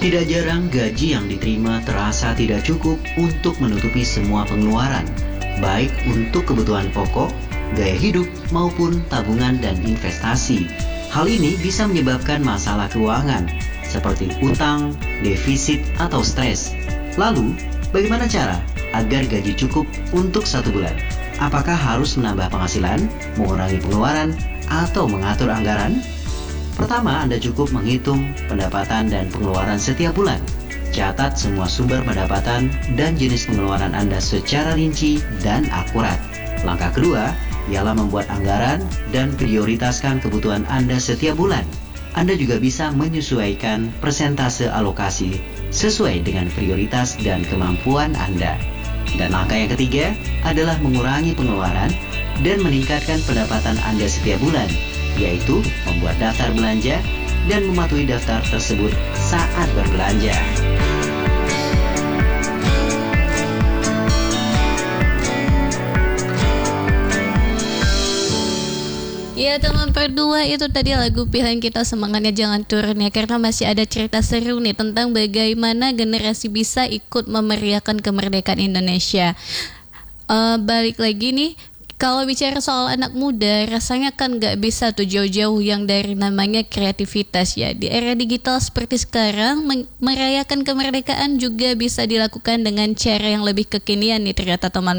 Tidak jarang gaji yang diterima terasa tidak cukup untuk menutupi semua pengeluaran, baik untuk kebutuhan pokok, gaya hidup, maupun tabungan dan investasi. Hal ini bisa menyebabkan masalah keuangan, seperti utang, defisit, atau stres. Lalu, bagaimana cara agar gaji cukup untuk 1 bulan? Apakah harus menambah penghasilan, mengurangi pengeluaran, atau mengatur anggaran? Pertama, Anda cukup menghitung pendapatan dan pengeluaran setiap bulan. Catat semua sumber pendapatan dan jenis pengeluaran Anda secara rinci dan akurat. Langkah kedua, ialah membuat anggaran dan prioritaskan kebutuhan Anda setiap bulan. Anda juga bisa menyesuaikan persentase alokasi sesuai dengan prioritas dan kemampuan Anda. Dan langkah yang ketiga adalah mengurangi pengeluaran dan meningkatkan pendapatan Anda setiap bulan, yaitu membuat daftar belanja dan mematuhi daftar tersebut saat berbelanja. Ya teman berdua, itu tadi lagu pilihan kita Semangatnya Jangan Turun ya, karena masih ada cerita seru nih tentang bagaimana generasi bisa ikut memeriahkan kemerdekaan Indonesia. Balik lagi nih, kalau bicara soal anak muda, rasanya kan gak bisa tuh jauh-jauh yang dari namanya kreativitas ya. Di era digital seperti sekarang, merayakan kemerdekaan juga bisa dilakukan dengan cara yang lebih kekinian nih ternyata teman